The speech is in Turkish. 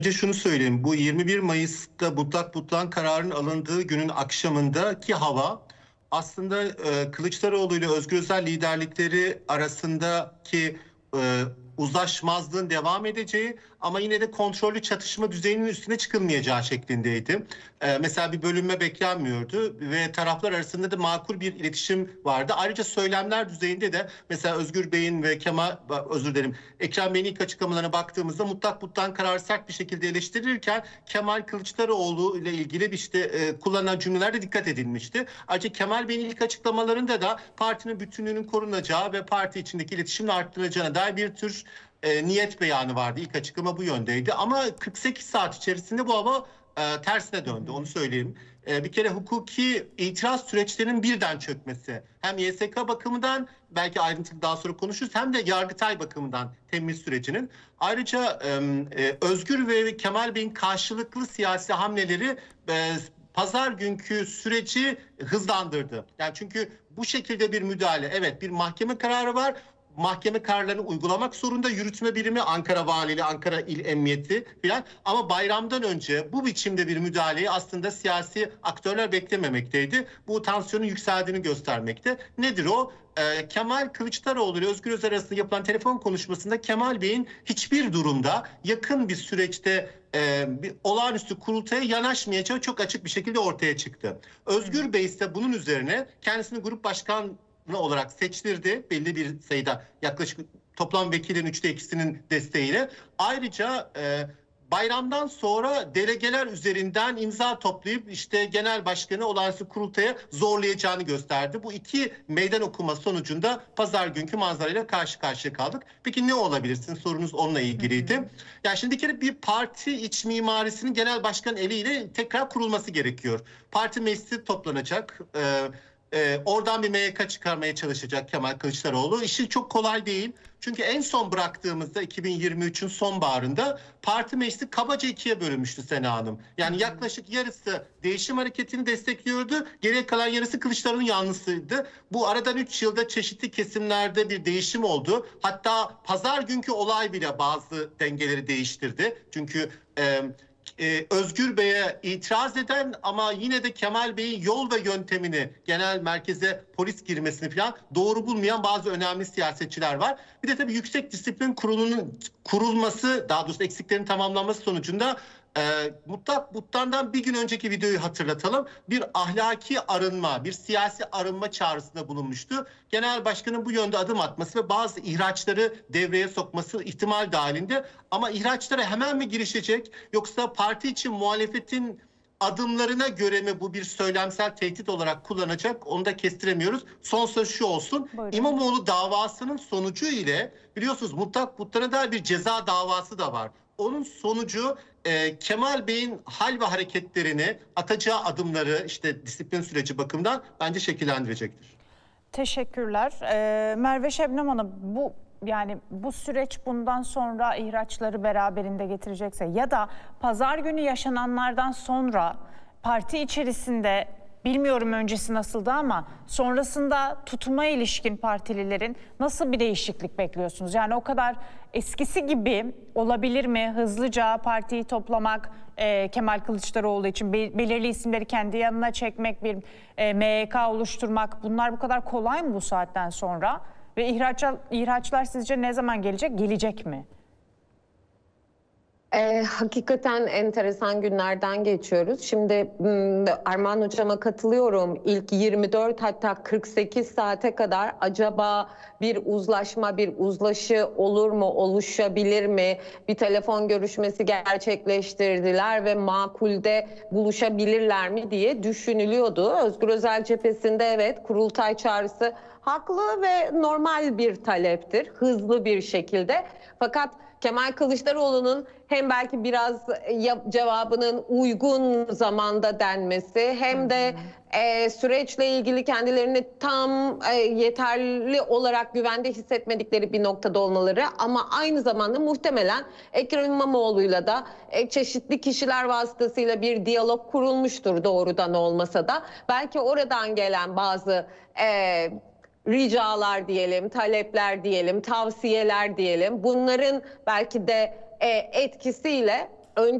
Önce şunu söyleyeyim. Bu 21 Mayıs'ta mutlak butlan kararın alındığı günün akşamındaki hava aslında Kılıçdaroğlu ile Özgür Özel liderlikleri arasındaki uzlaşmazlığın devam edeceği ama yine de kontrollü çatışma düzeyinin üstüne çıkılmayacağı şeklindeydi. Mesela bir bölünme beklenmiyordu ve taraflar arasında da makul bir iletişim vardı. Ayrıca söylemler düzeyinde de mesela Özgür Bey'in ve Ekrem Bey'in ilk açıklamalarına baktığımızda mutlak butlan kararı sert bir şekilde eleştirilirken Kemal Kılıçdaroğlu ile ilgili kullanılan cümlelerde dikkat edilmişti. Ayrıca Kemal Bey'in ilk açıklamalarında da partinin bütünlüğünün korunacağı ve parti içindeki iletişimin arttırılacağına dair bir tür niyet beyanı vardı. İlk açıklama bu yöndeydi. Ama 48 saat içerisinde bu hava tersine döndü. Onu söyleyeyim. Bir kere hukuki itiraz süreçlerinin birden çökmesi. Hem YSK bakımından belki ayrıntılı daha sonra konuşuruz hem de Yargıtay bakımından temiz sürecinin. Ayrıca Özgür ve Kemal Bey'in karşılıklı siyasi hamleleri pazar günkü süreci hızlandırdı. Yani çünkü bu şekilde bir müdahale, evet bir mahkeme kararı var. Mahkeme kararlarını uygulamak zorunda yürütme birimi, Ankara Valiliği, Ankara İl Emniyeti filan. Ama bayramdan önce bu biçimde bir müdahaleyi aslında siyasi aktörler beklememekteydi. Bu tansiyonun yükseldiğini göstermekte. Nedir o? Kemal Kılıçdaroğlu ile Özgür Özel arasında yapılan telefon konuşmasında Kemal Bey'in hiçbir durumda yakın bir süreçte bir olağanüstü kurultaya yanaşmayacağı çok açık bir şekilde ortaya çıktı. Özgür Bey ise bunun üzerine kendisini grup başkan olarak seçtirdi belli bir sayıda, yaklaşık toplam vekilin 2/3'ünün desteğiyle. Ayrıca bayramdan sonra delegeler üzerinden imza toplayıp işte genel başkanı olağanüstü kurultaya zorlayacağını gösterdi. Bu iki meydan okuma sonucunda pazar günkü manzarayla karşı karşıya kaldık. Peki ne olabilirsin? Sorunuz onunla ilgiliydi. Yani şimdi bir kere bir parti iç mimarisinin genel başkan eliyle tekrar kurulması gerekiyor. Parti meclisi toplanacak. Oradan bir MYK çıkarmaya çalışacak Kemal Kılıçdaroğlu. İşi çok kolay değil. Çünkü en son bıraktığımızda 2023'ün sonbaharında parti meclisi kabaca ikiye bölünmüştü Sena Hanım. Yani yaklaşık yarısı Değişim Hareketi'ni destekliyordu. Geriye kalan yarısı Kılıçdaroğlu'nun yanlısıydı. Bu aradan 3 yılda çeşitli kesimlerde bir değişim oldu. Hatta pazar günkü olay bile bazı dengeleri değiştirdi. Çünkü Özgür Bey'e itiraz eden ama yine de Kemal Bey'in yol ve yöntemini, genel merkeze polis girmesini falan doğru bulmayan bazı önemli siyasetçiler var. Bir de tabii Yüksek Disiplin Kurulu'nun kurulması, daha doğrusu eksiklerin tamamlanması sonucunda mutlak butlandan bir gün önceki videoyu hatırlatalım. Bir ahlaki arınma, bir siyasi arınma çağrısında bulunmuştu. Genel başkanın bu yönde adım atması ve bazı ihraçları devreye sokması ihtimal dahilinde. Ama ihraçlara hemen mi girişecek, yoksa parti için muhalefetin adımlarına göre mi bu bir söylemsel tehdit olarak kullanacak, onu da kestiremiyoruz. Son söz şu olsun. Buyurun. İmamoğlu davasının sonucu ile biliyorsunuz mutlak butlana dair bir ceza davası da var. Onun sonucu Kemal Bey'in hal ve hareketlerini, atacağı adımları işte disiplin süreci bakımından bence şekillendirecektir. Teşekkürler. Merve Şebnem Hanım, bu süreç bundan sonra ihraçları beraberinde getirecekse ya da pazar günü yaşananlardan sonra parti içerisinde, bilmiyorum öncesi nasıldı ama sonrasında tutuma ilişkin partililerin nasıl bir değişiklik bekliyorsunuz? Yani o kadar eskisi gibi olabilir mi? Hızlıca partiyi toplamak, Kemal Kılıçdaroğlu için belirli isimleri kendi yanına çekmek, bir MYK oluşturmak, bunlar bu kadar kolay mı bu saatten sonra? Ve ihraçlar sizce ne zaman gelecek? Gelecek mi? Hakikaten enteresan günlerden geçiyoruz. Şimdi Armağan Hocam'a katılıyorum. İlk 24 hatta 48 saate kadar acaba bir uzlaşma, bir uzlaşı olur mu, oluşabilir mi? Bir telefon görüşmesi gerçekleştirdiler ve makulde buluşabilirler mi diye düşünülüyordu. Özgür Özel cephesinde evet, kurultay çağrısı haklı ve normal bir taleptir, hızlı bir şekilde. Fakat Kemal Kılıçdaroğlu'nun hem belki biraz cevabının uygun zamanda denmesi hem de süreçle ilgili kendilerini tam yeterli olarak güvende hissetmedikleri bir noktada olmaları, ama aynı zamanda muhtemelen Ekrem İmamoğlu'yla da çeşitli kişiler vasıtasıyla bir diyalog kurulmuştur, doğrudan olmasa da. Belki oradan gelen bazı ricalar diyelim, talepler diyelim, tavsiyeler diyelim. Bunların belki de etkisiyle